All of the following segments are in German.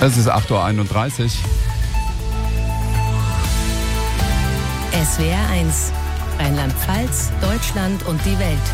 Es ist 8.31 Uhr. SWR 1, Rheinland-Pfalz, Deutschland und die Welt.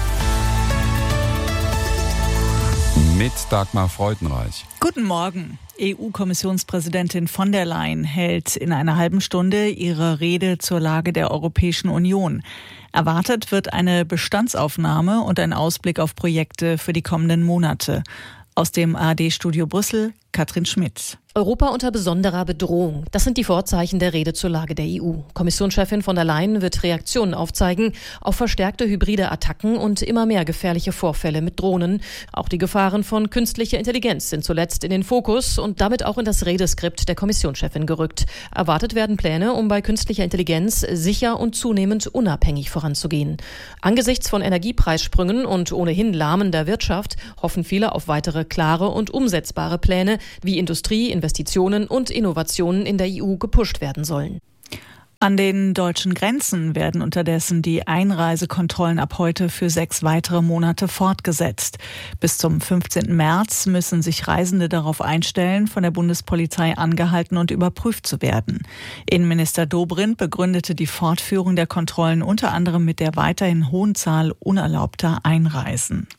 Mit Dagmar Freudenreich. Guten Morgen. EU-Kommissionspräsidentin von der Leyen hält in einer halben Stunde ihre Rede zur Lage der Europäischen Union. Erwartet wird eine Bestandsaufnahme und ein Ausblick auf Projekte für die kommenden Monate. Aus dem ARD-Studio Brüssel, Katrin Schmidt. Europa unter besonderer Bedrohung. Das sind die Vorzeichen der Rede zur Lage der EU. Kommissionschefin von der Leyen wird Reaktionen aufzeigen auf verstärkte hybride Attacken und immer mehr gefährliche Vorfälle mit Drohnen. Auch die Gefahren von künstlicher Intelligenz sind zuletzt in den Fokus und damit auch in das Redeskript der Kommissionschefin gerückt. Erwartet werden Pläne, um bei künstlicher Intelligenz sicher und zunehmend unabhängig voranzugehen. Angesichts von Energiepreissprüngen und ohnehin lahmender Wirtschaft hoffen viele auf weitere klare und umsetzbare Pläne, wie Industrie, Investitionen und Innovationen in der EU gepusht werden sollen. An den deutschen Grenzen werden unterdessen die Einreisekontrollen ab heute für 6 weitere Monate fortgesetzt. Bis zum 15. März müssen sich Reisende darauf einstellen, von der Bundespolizei angehalten und überprüft zu werden. Innenminister Dobrindt begründete die Fortführung der Kontrollen unter anderem mit der weiterhin hohen Zahl unerlaubter Einreisen.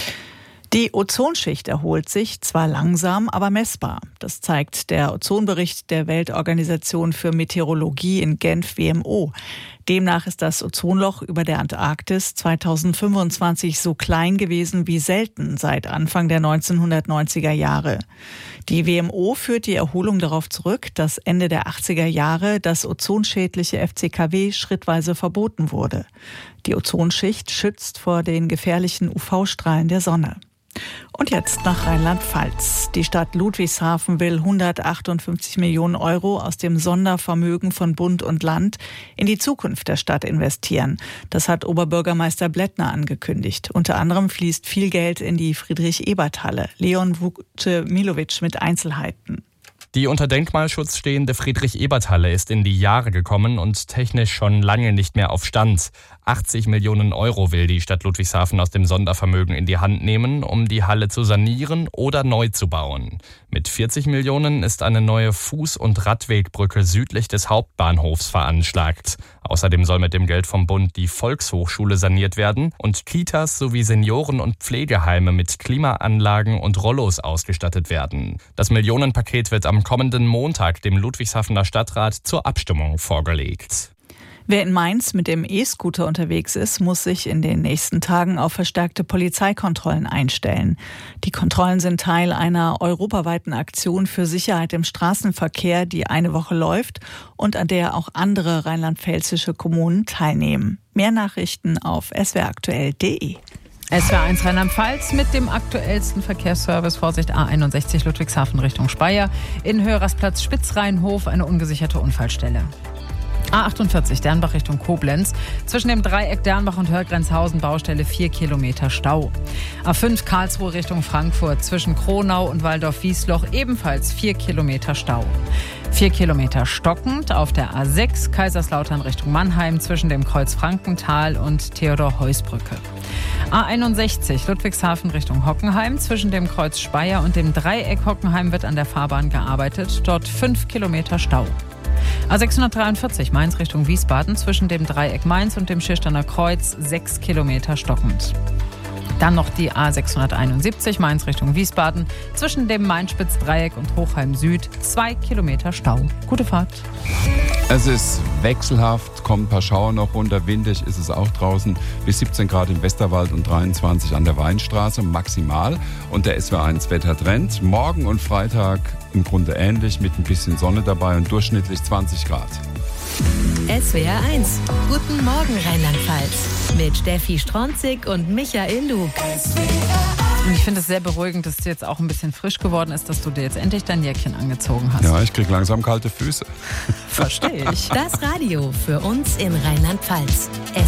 Die Ozonschicht erholt sich, zwar langsam, aber messbar. Das zeigt der Ozonbericht der Weltorganisation für Meteorologie in Genf WMO. Demnach ist das Ozonloch über der Antarktis 2025 so klein gewesen wie selten seit Anfang der 1990er Jahre. Die WMO führt die Erholung darauf zurück, dass Ende der 80er Jahre das ozonschädliche FCKW schrittweise verboten wurde. Die Ozonschicht schützt vor den gefährlichen UV-Strahlen der Sonne. Und jetzt nach Rheinland-Pfalz. Die Stadt Ludwigshafen will 158 Millionen Euro aus dem Sondervermögen von Bund und Land in die Zukunft der Stadt investieren. Das hat Oberbürgermeister Blättner angekündigt. Unter anderem fließt viel Geld in die Friedrich-Ebert-Halle. Leon Vucemilovic mit Einzelheiten. Die unter Denkmalschutz stehende Friedrich-Ebert-Halle ist in die Jahre gekommen und technisch schon lange nicht mehr auf Stand. 80 Millionen Euro will die Stadt Ludwigshafen aus dem Sondervermögen in die Hand nehmen, um die Halle zu sanieren oder neu zu bauen. Mit 40 Millionen ist eine neue Fuß- und Radwegbrücke südlich des Hauptbahnhofs veranschlagt. Außerdem soll mit dem Geld vom Bund die Volkshochschule saniert werden und Kitas sowie Senioren- und Pflegeheime mit Klimaanlagen und Rollos ausgestattet werden. Das Millionenpaket wird am kommenden Montag dem Ludwigshafener Stadtrat zur Abstimmung vorgelegt. Wer in Mainz mit dem E-Scooter unterwegs ist, muss sich in den nächsten Tagen auf verstärkte Polizeikontrollen einstellen. Die Kontrollen sind Teil einer europaweiten Aktion für Sicherheit im Straßenverkehr, die eine Woche läuft und an der auch andere rheinland-pfälzische Kommunen teilnehmen. Mehr Nachrichten auf swraktuell.de. SWR 1 Rheinland-Pfalz mit dem aktuellsten Verkehrsservice. Vorsicht, A61 Ludwigshafen Richtung Speyer. In Höherastplatz Spitzrheinhof eine ungesicherte Unfallstelle. A48 Dernbach Richtung Koblenz. Zwischen dem Dreieck Dernbach und Hörgrenzhausen Baustelle 4 Kilometer Stau. A5 Karlsruhe Richtung Frankfurt. Zwischen Kronau und Waldorf-Wiesloch ebenfalls 4 Kilometer Stau. 4 Kilometer stockend auf der A6 Kaiserslautern Richtung Mannheim zwischen dem Kreuz Frankenthal und Theodor-Heuss-Brücke. A61 Ludwigshafen Richtung Hockenheim. Zwischen dem Kreuz Speyer und dem Dreieck Hockenheim wird an der Fahrbahn gearbeitet. Dort 5 Kilometer Stau. A643 Mainz Richtung Wiesbaden zwischen dem Dreieck Mainz und dem Schirsteiner Kreuz 6 Kilometer stockend. Dann noch die A671 Mainz Richtung Wiesbaden zwischen dem Mainspitz-Dreieck und Hochheim Süd 2 Kilometer Stau. Gute Fahrt. Es ist wechselhaft, kommen ein paar Schauer noch runter. Windig ist es auch draußen. Bis 17 Grad im Westerwald und 23 an der Weinstraße maximal. Und der SWR1 Wettertrend. Morgen und Freitag im Grunde ähnlich mit ein bisschen Sonne dabei und durchschnittlich 20 Grad. SWR 1. Guten Morgen Rheinland-Pfalz. Mit Steffi Stronzig und Michael Lug. Und ich finde es sehr beruhigend, dass es jetzt auch ein bisschen frisch geworden ist, dass du dir jetzt endlich dein Jäckchen angezogen hast. Ja, ich krieg langsam kalte Füße. Verstehe ich. Das Radio für uns in Rheinland-Pfalz.